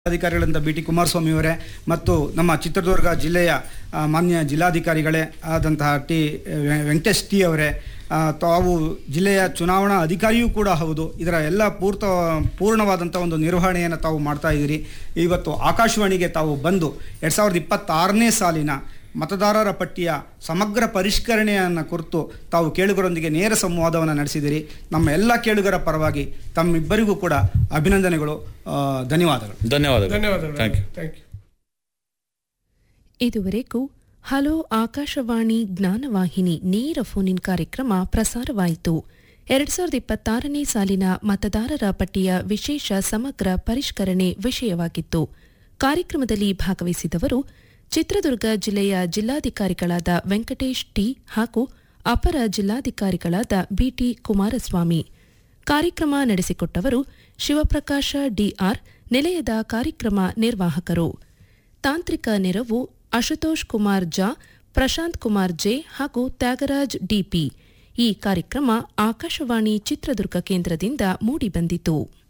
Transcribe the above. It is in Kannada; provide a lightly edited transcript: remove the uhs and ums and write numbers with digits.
ಅಧಿಕಾರಿಗಳಂತ BT ಕುಮಾರಸ್ವಾಮಿ ಅವರೇ ಮತ್ತು ನಮ್ಮ ಚಿತ್ರದುರ್ಗ ಜಿಲ್ಲೆಯ ಮಾನ್ಯ ಜಿಲ್ಲಾಧಿಕಾರಿಗಳೇ ಆದಂತಹ ವೆಂಕಟೇಶ್ ಟಿ ಅವರೇ, ತಾವು ಜಿಲ್ಲೆಯ ಚುನಾವಣಾ ಅಧಿಕಾರಿಯೂ ಕೂಡ ಹೌದು. ಇದರ ಎಲ್ಲ ಪೂರ್ಣವಾದಂಥ ಒಂದು ನಿರ್ವಹಣೆಯನ್ನು ತಾವು ಮಾಡ್ತಾ ಇದ್ದೀರಿ. ಇವತ್ತು ಆಕಾಶವಾಣಿಗೆ ತಾವು ಬಂದು 2026ನೇ ಸಾಲಿನ ಮತದಾರರ ಪಟ್ಟಿಯ ಸಮಗ್ರ ಪರಿಷ್ಕರಣೆಯನ್ನು ಕುರಿತು ತಾವು ಕೇಳುಗರೊಂದಿಗೆ ನೇರ ಸಂವಾದವನ್ನು ನಡೆಸಿದಿರಿ. ನಮ್ಮ ಎಲ್ಲ ಕೇಳುಗರ ಪರವಾಗಿ ತಮ್ಮಿಬ್ಬರಿಗೂ ಕೂಡ ಅಭಿನಂದನೆಗಳು, ಧನ್ಯವಾದಗಳು. Thank you. ಇದುವರೆಗೂ ಹಲೋ ಆಕಾಶವಾಣಿ ಜ್ಞಾನವಾಹಿನಿ ನೇರ ಫೋನ್ ಕಾರ್ಯಕ್ರಮ ಪ್ರಸಾರವಾಯಿತು. 2026ನೇ ಸಾಲಿನ ಮತದಾರರ ಪಟ್ಟಿಯ ವಿಶೇಷ ಸಮಗ್ರ ಪರಿಷ್ಕರಣೆ ವಿಷಯವಾಗಿತ್ತು. ಕಾರ್ಯಕ್ರಮದಲ್ಲಿ ಭಾಗವಹಿಸಿದವರು ಚಿತ್ರದುರ್ಗ ಜಿಲ್ಲೆಯ ಜಿಲ್ಲಾಧಿಕಾರಿಗಳಾದ ವೆಂಕಟೇಶ್ ಟಿ ಹಾಗೂ ಅಪರ ಜಿಲ್ಲಾಧಿಕಾರಿಗಳಾದ BT ಕುಮಾರಸ್ವಾಮಿ. ಕಾರ್ಯಕ್ರಮ ನಡೆಸಿಕೊಟ್ಟವರು ಶಿವಪ್ರಕಾಶ ಡಿಆರ್, ನಿಲಯದ ಕಾರ್ಯಕ್ರಮ ನಿರ್ವಾಹಕರು. ತಾಂತ್ರಿಕ ನೆರವು ಅಶುತೋಷ್ ಕುಮಾರ್ ಜಾ, ಪ್ರಶಾಂತ್ ಕುಮಾರ್ ಜೆ ಹಾಗೂ ತ್ಯಾಗರಾಜ್ ಡಿಪಿ. ಈ ಕಾರ್ಯಕ್ರಮ ಆಕಾಶವಾಣಿ ಚಿತ್ರದುರ್ಗ ಕೇಂದ್ರದಿಂದ ಮೂಡಿಬಂದಿತು.